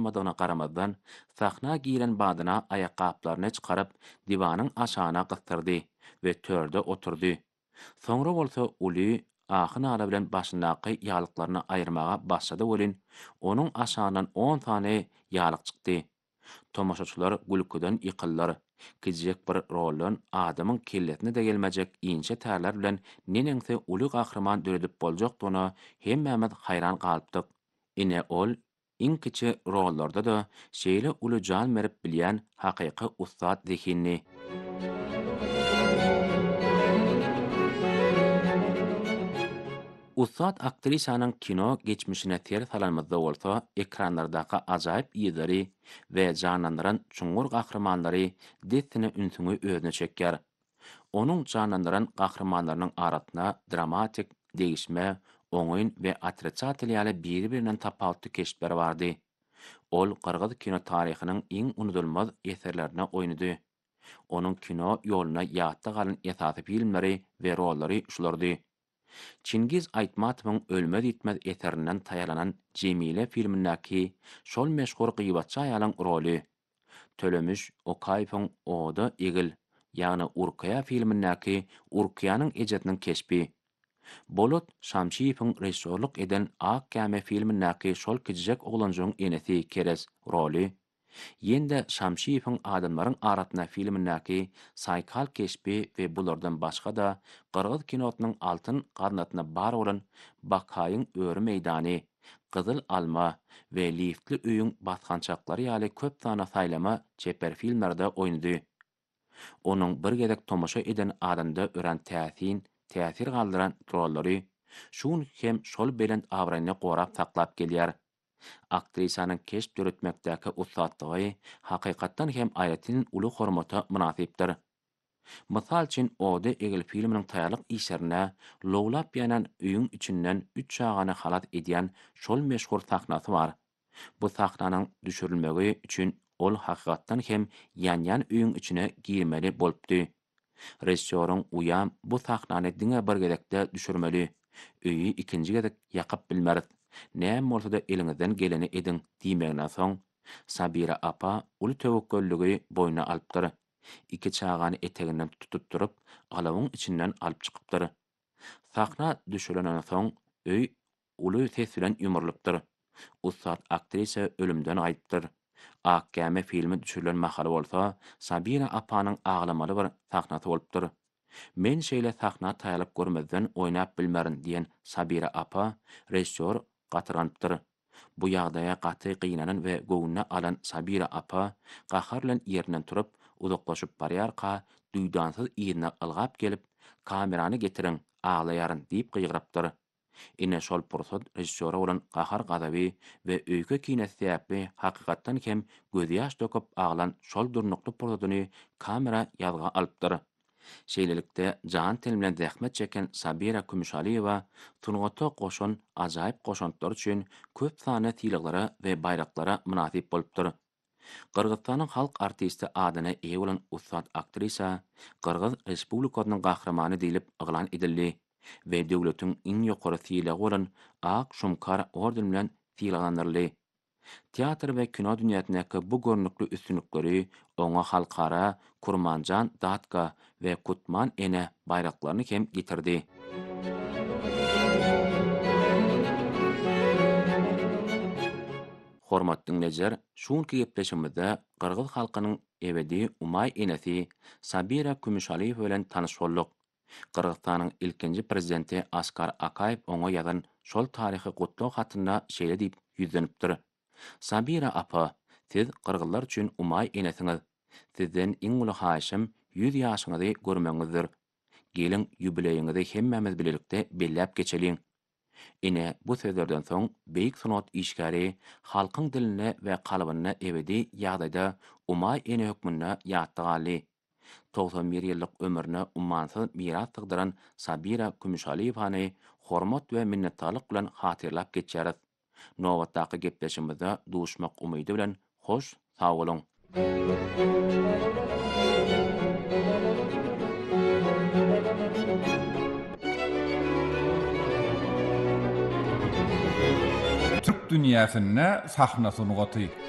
bolmadygyna garamazdan sahna giýilen badyna ayakkapylaryny çykaryp diwanyň aşagyna gystyrdy we törde oturdy. Soňra bolsa uly ahyn ala bilen başyndaky ýalyklaryny aýyrmaga başlady welin, onuň aşagyndan 10 tane ýalyk çykdy. Tomaşaçylar gülküden ýykyldylar. Gijek bir rollun adamyň kelletine de gelmejek inçe täler bilen neneňse uly gahrman döredip boljakdygyna hemmämiz haýran galypdyk. Ine ol iň kiçi rollarda da şeýle uly jan berip bilýän hakyky ustad zehinni. Ustad aktrisanın kino geçmişine ter salanmazda bolsa, ekranlardaky ajaýyp ýyzary we janlandyran çuňgur gahrmanlary destine ünsüňi özüne çekýär. Onuň janlandyran gahrmanlarynyň arasyna dramatik degişme, oňoýun we atretsatly ýaly biri-birinden tapawutly keşipler bardy. Ol Qırgız kino taryhynyň iň unutulmaz eserlerine oýnady. Onuň kino ýoluna ýatda galan esasy filmleri we rollary şulardy. Çingiz Aytmatowyň ölmez gitmez eserinden taýylanan Jemile filmindäki şol meşhur gıybatçy aýalyň roly. Tölemüş Okaýewiň Oda Egil, ýagny Urkaya filmindäki Urkayanyň ejetiniň keşpi. Bolut Şamşiýewiň rejissorluk eden Ak Käme filmindäki şol kijek oglanjyň enesi Keres roly. Ýende Şamşiýewiň adamlaryň arasyna filmindäki Saýkal keşpi we bulardan başga da Qırgız kinosynyň altyn garnatyna bar bolan Bakaýyň öri meýdany, Gyzyl alma we Liftli üýüň basgançaklary ýaly köp sana saýlama çeper filmlerde oýnady. Onuň bir gezek tomaşa eden adamda ören täsir galdyran rollary şuň hem şol belend awraýyny gorap saklap gelýär. Aktrisanın keşp döretmekdäki ustatlygy hakykatdan hem aýatiniň uly hormata münasipdir. Mysal üçin Oda Egil filminiň taýýarlyk işlerine lowlap ýanan üýüň içinden 3 çagany halat edýän şol meşhur sahnasy bar. Bu sahnanyň düşürilmegi üçin ol hakykatdan hem ýan-ýan üýüň içine girmeli bolupdy. Rejissoryň uyam bu sahnany diňe bir gezekde düşürmeli. Üýü ikinji gezek ýakyp bilmeris. Näme bolsa da eliňizden geleni edin diýmegine soň, Sabira apa uly tewekkelligi boyna alypdyr. Iki çagany eteginden tutup durup, alawyň içinden alyp çykypdyr. Sahna düşürenden soň, öý uly ses bilen ýumurlypdyr. Ustad aktrisa ölümden aýtdyr. Ak Käme filmi düşürilen mahaly bolsa, Sabira apanyň aglamaly bir sahnasy bolupdyr. Men şeýle sahna taýýalyp görmezden oýnap bilmerin diýen Sabira apa, rejissor gatyranypdyr. Bu ýagdaýa gaty gynanan we göwnüne alan Sabira apa gahar bilen ýerinden turup uzaklaşyp barýarka duýdansyz ýerine ylgap gelip kamerany getirin, aglaýaryn diýip gyýgrapdyr. Ine şol pursat rejissora bolan gahar gadaby we öýke kinesi täpmi hakykatdan hem göz ýaş döküp aglan şol durnukly pursatyny kamera ýazga alypdyr. Şeýlelikde jan tel bilen zähmet çeken Sabira Kümüşaliýewa Tungato goşun ajaýyp goşantlar üçin köp sany tiýleglara we baýraklara münasip bolupdyr. Qırgızstanyň halk artisti adyna eýe bolan ustad aktrisa Qırgız Respublikasynyň gahrmany diýilip yglan edildi we döwletiň iň ýokary tiýlegi bolan Ak Şumkar orden bilen tiýlandyryly. Teatr we kino dünýäsindäki bu görnükli üstünlikleri oňa halkara Kurmanjan Datka we Kutman ene bayraklaryny hem getirdi. Hormatly dinleyijiler, şuňky gepleşimizde Qırgız halkynyň ebedi umay enesi Sabira Kümüşaliýew bilen tanyş bolduk. Qırgızstanyň ilkinji prezidenti Askar Akaýew oňa ýazan şol taryhy gutluk hatynda şeýle diýip ýüzlenipdir. Sabira apa, siz Qırgızlar üçin umay enesiňiz. Sizden iň uly haýşym 100 ýaşyňyzy görmeňizdir. Gelin ýubileýiňizi hemmämiz bilelikde belläp geçeliň. Ine bu sözlerden soň beýik sanat işgäri halkyň diline we kalybyna ebedi ýagdaýda umay ene hökmünde ýatdy galy. 91 ýyllyk ömrüne ummansyz miras tygdyran Sabira Kümüşaliýewany hormat we minnetdarlyk bilen hatyrlap geçýäris. Nowatdaky gepleşimizde duşmak umydy bilen hoş, sag boluň. Türk dünýäsine sahnasyny goty.